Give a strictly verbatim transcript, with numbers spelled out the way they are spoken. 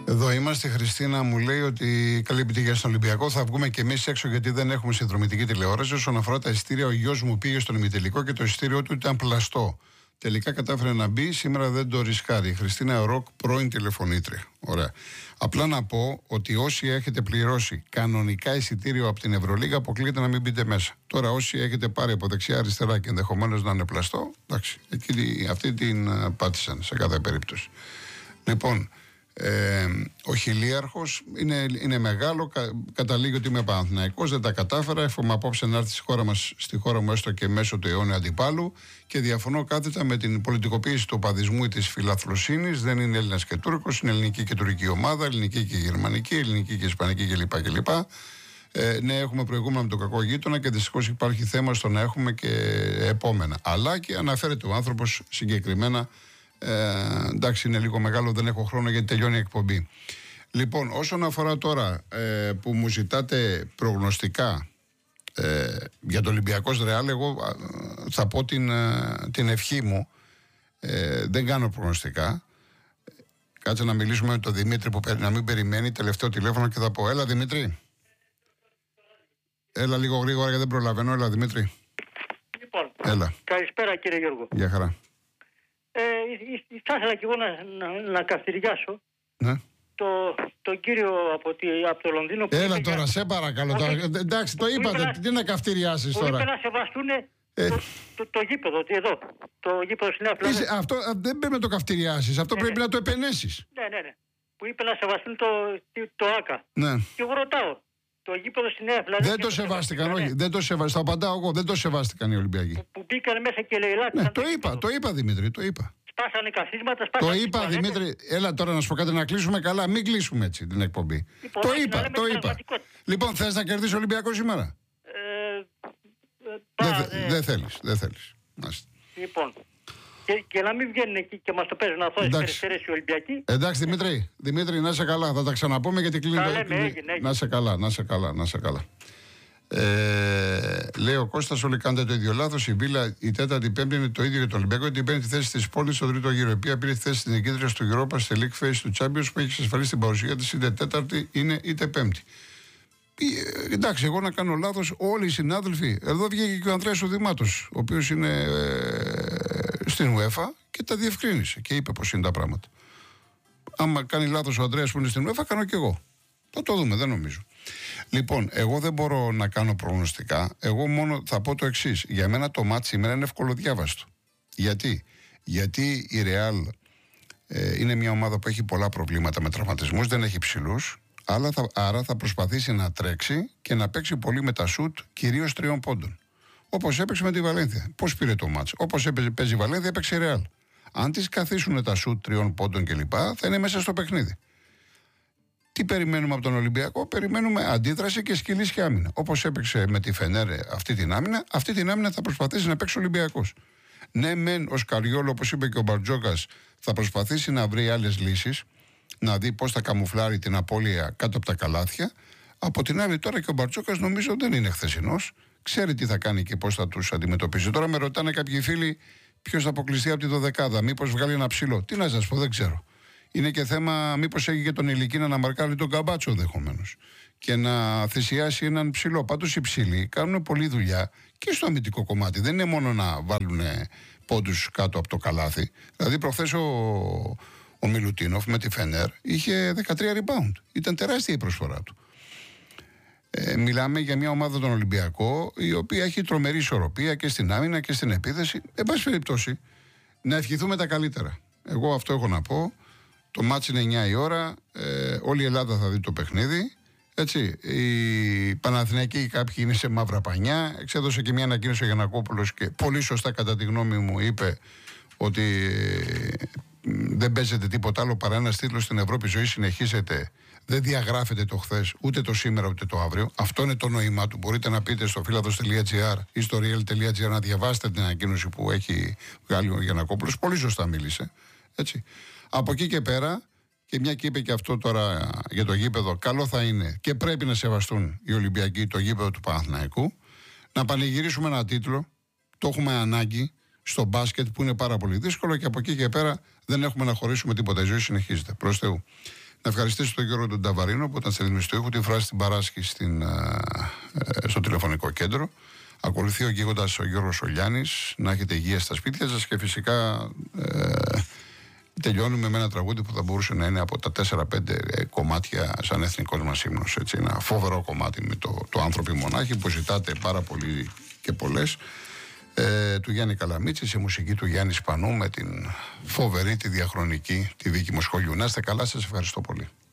Εδώ είμαστε. Η Χριστίνα μου λέει ότι καλή επιτυχία στον Ολυμπιακό. Θα βγούμε κι εμείς έξω γιατί δεν έχουμε συνδρομητική τηλεόραση. Όσον αφορά τα εισιτήρια, ο γιος μου πήγε στον ημιτελικό και το εισιτήριό του ήταν πλαστό. Τελικά κατάφερε να μπει, σήμερα δεν το ρισκάρει. Η Χριστίνα Ροκ, πρώην τηλεφωνήτρια. Ωραία. Απλά να πω ότι όσοι έχετε πληρώσει κανονικά εισιτήριο από την Ευρωλίγα, αποκλείεται να μην μπείτε μέσα. Τώρα, όσοι έχετε πάρει από δεξιά-αριστερά και ενδεχομένως να είναι πλαστό, εντάξει, εκεί, αυτή την uh, πάτησαν σε κάθε περίπτωση. Λοιπόν, ε, ο χιλίαρχος είναι, είναι μεγάλο, κα, καταλήγει ότι είμαι Παναθηναϊκός, δεν τα κατάφερα. Εύχομαι απόψε να έρθει στη χώρα μας, στη χώρα μου έστω και μέσω του αιώνιου αντιπάλου, και διαφωνώ κάθετα με την πολιτικοποίηση του οπαδισμού ή της φιλαθλοσύνης. Δεν είναι Έλληνας και Τούρκος, είναι ελληνική και τουρκική ομάδα, ελληνική και γερμανική, ελληνική και ισπανική κλπ. κλπ. Ε, ναι, έχουμε προηγούμενα με τον κακό γείτονα και δυστυχώς υπάρχει θέμα στο να έχουμε και επόμενα. Αλλά και αναφέρεται ο άνθρωπος συγκεκριμένα. Ε, εντάξει, είναι λίγο μεγάλο, δεν έχω χρόνο γιατί τελειώνει η εκπομπή. Λοιπόν, όσον αφορά τώρα ε, που μου ζητάτε προγνωστικά ε, για το Ολυμπιακός Ρεάλ, εγώ ε, θα πω την, ε, την ευχή μου. Ε, δεν κάνω προγνωστικά. Κάτσε να μιλήσουμε με τον Δημήτρη που να μην περιμένει, τελευταίο τηλέφωνο, και θα πω. Έλα Δημήτρη. Έλα λίγο γρήγορα γιατί δεν προλαβαίνω. Έλα Δημήτρη. Λοιπόν, Έλα. Καλησπέρα κύριε Γιώργο. Γεια χαρά. Ε, θα ήθελα και εγώ να, να, να καυτηριάσω ναι. το, το κύριο από, τη, από το Λονδίνο. Έλα τώρα, για... σε παρακαλώ. Τώρα. Εντάξει, το είπατε, να, τι να καυτηριάσεις τώρα. Που είπε να σεβαστούν ε. το, το, το γήπεδο, εδώ, το γήπεδο στην Νέα. Αυτό δεν πρέπει να το καυτηριάσεις, αυτό ναι, πρέπει ναι. να το επενέσεις. Ναι, ναι, ναι. Που είπε να σεβαστούν το, το ΆΚΑ. Ναι. Και εγώ ρωτάω. Το γήπεδο στη Νέα Φιλαδέλφια. Δεν το σεβάστηκαν, όχι. Δεν το σεβάστηκαν. Θα απαντάω εγώ. Δεν το σεβάστηκαν οι Ολυμπιακοί. Που, που μπήκαν μέσα και λαιλάτισαν. Ναι, το είπα, το είπα Δημήτρη, το είπα. Σπάσανε καθίσματα, σπάσανε. Το είπα Δημήτρη, έλα τώρα να σου πω κάτι, να κλείσουμε καλά. Μην κλείσουμε έτσι την εκπομπή. Λοιπόν, το είπα, το είπα. Λοιπόν, θες να κερδίσει ο Ολυμπιακός σήμερα? Ε, δεν δε θέλεις, δεν θέλεις. Λοιπόν. Και, και να μην βγαίνουν εκεί και μας το παίζουν αθώες περιστερές οι Ολυμπιακοί. Εντάξει Δημήτρη, Δημήτρη, να είσαι καλά. Θα τα ξαναπούμε γιατί κλείνει το. Έγινε, έγινε. Να είσαι καλά, να είσαι καλά, να είσαι καλά. Ε, λέει ο Κώστας, όλοι κάνετε το ίδιο λάθος. Η Βίλα η τέταρτη, η πέμπτη είναι το ίδιο για το Ολυμπιακό. Την πέμπτη θέση της πόλης στο τρίτο γύρο. Η οποία πήρε θέση στην νικήτρια του Europa στη League Phase του Champions που έχει εξασφαλίσει την παρουσία της είτε τέταρτη είναι είτε πέμπτη. Ε, εντάξει, εγώ να κάνω λάθος, όλοι οι συνάδελφοι. Εδώ βγήκε και ο Ανδρέας ο Δημάτος, ο οποίος είναι ε, στην UEFA και τα διευκρίνησε και είπε πως είναι τα πράγματα. Άμα κάνει λάθος ο Ανδρέας που είναι στην UEFA, κάνω κι εγώ. Θα το δούμε, δεν νομίζω. Λοιπόν, εγώ δεν μπορώ να κάνω προγνωστικά. Εγώ μόνο θα πω το εξής. Για μένα το μάτι σήμερα είναι ευκολοδιάβαστο. Γιατί? Γιατί η Real ε, είναι μια ομάδα που έχει πολλά προβλήματα με τραυματισμούς, δεν έχει ψηλούς. Άρα θα, άρα θα προσπαθήσει να τρέξει και να παίξει πολύ με τα σουτ, κυρίως τριών πόντων. Όπως έπαιξε με τη Βαλένθια. Πώς πήρε το μάτς? Όπως έπαιζε, παίζει η Βαλένθια, έπαιξε η Real. Αν τις καθίσουν τα σουτ τριών πόντων κλπ., θα είναι μέσα στο παιχνίδι. Τι περιμένουμε από τον Ολυμπιακό? Περιμένουμε αντίδραση και σκυλίσια άμυνα. Όπως έπαιξε με τη Φενέρ αυτή την άμυνα, αυτή την άμυνα θα προσπαθήσει να παίξει ο Ολυμπιακός. Ναι, μεν ο Σκαριόλο, όπως είπε και ο Μπαρτζόκας, θα προσπαθήσει να βρει άλλες λύσεις, να δει πώς θα καμουφλάρει την απώλεια κάτω από τα καλάθια. Από την άλλη, τώρα και ο Μπαρτζόκας νομίζω δεν είναι χθεσινός. Ξέρει τι θα κάνει και πώς θα τους αντιμετωπίσει. Τώρα με ρωτάνε κάποιοι φίλοι ποιος θα αποκλειστεί από τη δωδεκάδα, μήπως βγάλει ένα ψηλό. Τι να σας πω, δεν ξέρω. Είναι και θέμα μήπως έχει και τον Ηλικίνα να μαρκάρει τον Καμπάτσο ενδεχομένως και να θυσιάσει έναν ψηλό. Πάντως οι ψηλοί κάνουν πολλή δουλειά και στο αμυντικό κομμάτι. Δεν είναι μόνο να βάλουν πόντους κάτω από το καλάθι. Δηλαδή προχθές ο, ο Μιλουτίνοφ με τη Φενέρ είχε δεκατρία rebound. Ήταν τεράστια η προσφορά του. Ε, μιλάμε για μια ομάδα τον Ολυμπιακό η οποία έχει τρομερή ισορροπία και στην άμυνα και στην επίθεση. Εν πάση περιπτώσει, να ευχηθούμε τα καλύτερα. Εγώ αυτό έχω να πω. Το μάτς είναι εννιά η ώρα, ε, όλη η Ελλάδα θα δει το παιχνίδι. Έτσι, οι Παναθηναϊκοί κάποιοι είναι σε μαύρα πανιά. Εξέδωσε και μια ανακοίνωση ο Γιαννακόπουλος και πολύ σωστά κατά τη γνώμη μου είπε ότι ε, δεν παίζεται τίποτα άλλο παρά ένας τίτλος στην Ευρώπη. Η ζωή συνεχίζεται, δεν διαγράφεται το χθες, ούτε το σήμερα ούτε το αύριο. Αυτό είναι το νόημά του. Μπορείτε να πείτε στο φίλαδος.gr ή στο real.gr να διαβάσετε την ανακοίνωση που έχει βγάλει ο Γιαννακόπουλος. Πολύ σωστά μίλησε. Έτσι. Από εκεί και πέρα, και μια και είπε και αυτό τώρα για το γήπεδο, καλό θα είναι και πρέπει να σεβαστούν οι Ολυμπιακοί το γήπεδο του Παναθηναϊκού, να πανηγυρίσουμε ένα τίτλο, το έχουμε ανάγκη στο μπάσκετ που είναι πάρα πολύ δύσκολο και από εκεί και πέρα δεν έχουμε να χωρίσουμε τίποτα. Η ζωή συνεχίζεται. Προς Θεού. Να ευχαριστήσω τον Γιώργο τον Ταβαρίνο που ήταν στη ρύθμιση του ήχου, την φράση στην Παράσκη στην, ε, στο τηλεφωνικό κέντρο. Ακολουθεί ο γίγοντας ο Γιώργος Ολιάνης. Να έχετε υγεία στα σπίτια σας και φυσικά ε, τελειώνουμε με ένα τραγούδι που θα μπορούσε να είναι από τα τέσσερα πέντε κομμάτια σαν εθνικός μας ύμνος. Έτσι, ένα φοβερό κομμάτι με το, το «Άνθρωποι μονάχοι» που ζητάτε πάρα πολύ και πολλές. Ε, του Γιάννη Καλαμίτση, σε μουσική του Γιάννη Σπανού με την φοβερή, τη διαχρονική, τη δίκη μου σχολείου. Να είστε καλά, σας ευχαριστώ πολύ.